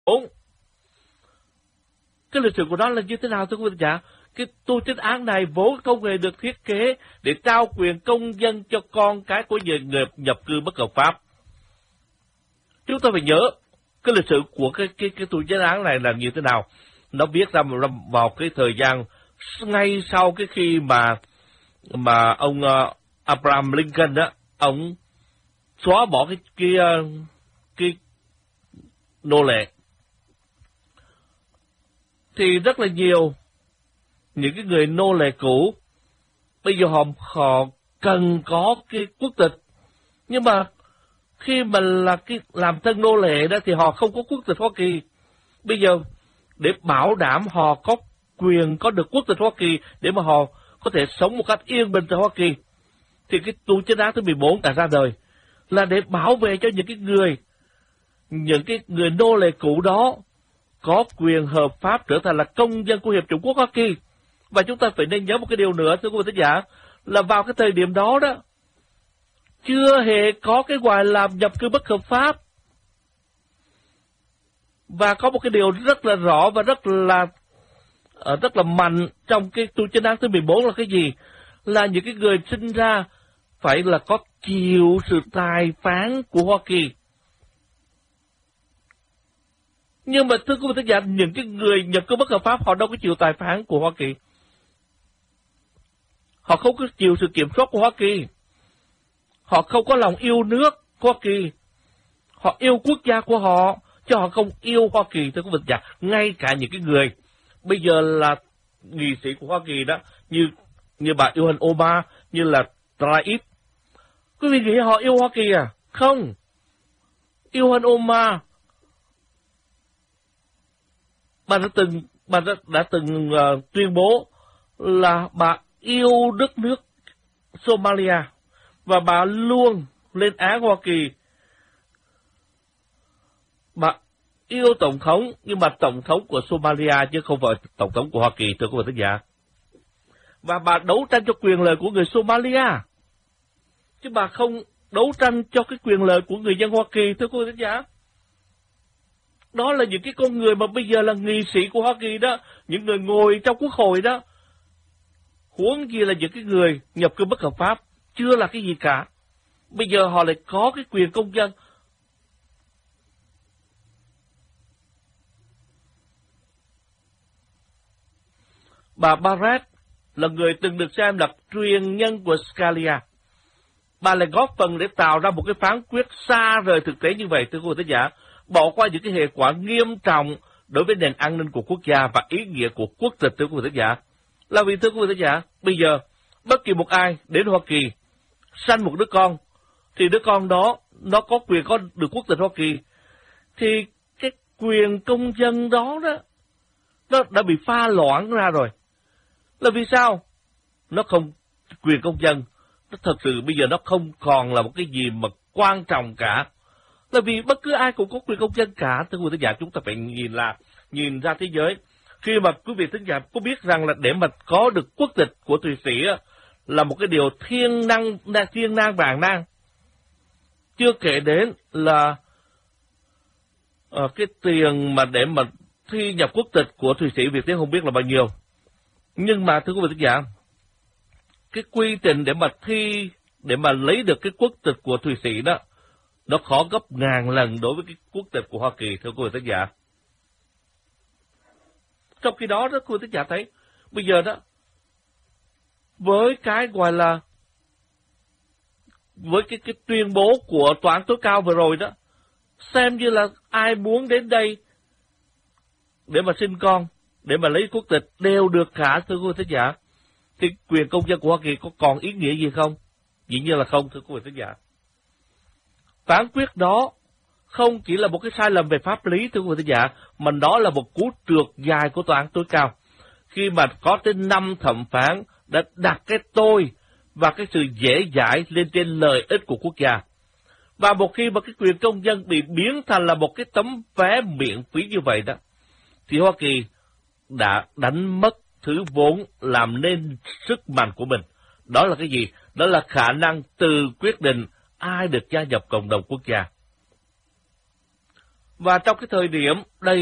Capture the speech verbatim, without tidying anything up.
bốn. Cái lịch sử của nó là như thế nào thưa quý vị giả? Cái tu chính án này vốn không hề được thiết kế để trao quyền công dân cho con cái của người, người nhập cư bất hợp pháp. Chúng ta phải nhớ cái lịch sử của cái cái cái tu chính án này là như thế nào. Nó viết ra vào cái thời gian ngay sau cái khi mà mà ông uh, Abraham Lincoln đó, ông xóa bỏ cái cái uh, cái nô lệ. Thì rất là nhiều những cái người nô lệ cũ bây giờ họ họ cần có cái quốc tịch, nhưng mà khi mà là cái làm thân nô lệ đó thì họ không có quốc tịch Hoa Kỳ. Bây giờ để bảo đảm họ có quyền có được quốc tịch Hoa Kỳ để mà họ có thể sống một cách yên bình tại Hoa Kỳ, thì cái tu chính án thứ mười bốn đã ra đời là để bảo vệ cho những cái người những cái người nô lệ cũ đó có quyền hợp pháp trở thành là công dân của Hiệp chủng quốc Hoa Kỳ. Và chúng ta phải nên nhớ một cái điều nữa thưa quý vị thính giả, là vào cái thời điểm đó đó chưa hề có cái gọi là nhập cư bất hợp pháp. Và có một cái điều rất là rõ và rất là rất là mạnh trong cái tu chính án thứ mười bốn là cái gì? Là những cái người sinh ra phải là có chịu sự tài phán của Hoa Kỳ. Nhưng mà thưa quý vị thính giả, những cái người nhập cư bất hợp pháp họ đâu có chịu tài phán của Hoa Kỳ. Họ không có chịu sự kiểm soát của Hoa Kỳ. Họ không có lòng yêu nước Hoa Kỳ. Họ yêu quốc gia của họ, chứ họ không yêu Hoa Kỳ thưa quý vị thính giả. Ngay cả những cái người bây giờ là nghị sĩ của Hoa Kỳ đó, như như bà Ilhan Omar, như là Tlaib. Quý vị nghĩ họ yêu Hoa Kỳ à? Không. Ilhan Omar bà đã từng bà đã, đã từng uh, tuyên bố là bà yêu đất nước Somalia và bà luôn lên án Hoa Kỳ. Bà yêu tổng thống, nhưng mà tổng thống của Somalia chứ không phải tổng thống của Hoa Kỳ thưa quý vị thính giả. Và bà đấu tranh cho quyền lợi của người Somalia, chứ bà không đấu tranh cho cái quyền lợi của người dân Hoa Kỳ thưa quý vị thính giả. Đó là những cái con người mà bây giờ là nghị sĩ của Hoa Kỳ đó, những người ngồi trong quốc hội đó. Huống gì là những cái người nhập cư bất hợp pháp, chưa là cái gì cả. Bây giờ họ lại có cái quyền công dân. Bà Barrett là người từng được xem là truyền nhân của Scalia. Bà lại góp phần để tạo ra một cái phán quyết xa rời thực tế như vậy thưa quý vị thính giả, bỏ qua những cái hệ quả nghiêm trọng đối với nền an ninh của quốc gia và ý nghĩa của quốc tịch thưa quý vị thính giả. Là vì thưa quý vị thính giả, bây giờ bất kỳ một ai đến Hoa Kỳ sanh một đứa con, thì đứa con đó nó có quyền có được quốc tịch Hoa Kỳ, thì cái quyền công dân đó đó nó đã bị pha loãng ra rồi. Là vì sao? Nó không, quyền công dân nó thật sự bây giờ nó không còn là một cái gì mà quan trọng cả. Là vì bất cứ ai cũng có quyền công dân cả. Thưa quý vị thính giả, chúng ta phải nhìn là nhìn ra thế giới. Khi mà quý vị thính giả có biết rằng là để mà có được quốc tịch của Thụy Sĩ là một cái điều thiên năng, thiên năng vàng năng. Chưa kể đến là uh, cái tiền mà để mà thi nhập quốc tịch của Thụy Sĩ Việt Tiến không biết là bao nhiêu. Nhưng mà thưa quý vị thính giả, cái quy trình để mà thi, để mà lấy được cái quốc tịch của Thụy Sĩ đó, nó khó gấp ngàn lần đối với cái quốc tịch của Hoa Kỳ, thưa quý vị thính giả. Trong khi đó, đó quý vị thính giả thấy, bây giờ đó, với cái gọi là, với cái, cái tuyên bố của Tòa án tối cao vừa rồi đó, xem như là ai muốn đến đây để mà sinh con, để mà lấy quốc tịch đều được cả, thưa quý vị thính giả. Thì quyền công dân của Hoa Kỳ có còn ý nghĩa gì không? Dĩ nhiên là không, thưa quý vị thính giả. Phán quyết đó không chỉ là một cái sai lầm về pháp lý, thưa quý vị thính giả, mà đó là một cú trượt dài của Tòa án tối cao. Khi mà có tới năm thẩm phán đã đặt cái tôi và cái sự dễ dãi lên trên lợi ích của quốc gia. Và một khi mà cái quyền công dân bị biến thành là một cái tấm vé miễn phí như vậy đó, thì Hoa Kỳ đã đánh mất thứ vốn làm nên sức mạnh của mình. Đó là cái gì? Đó là khả năng tự quyết định ai được gia nhập cộng đồng quốc gia. Và trong cái thời điểm đầy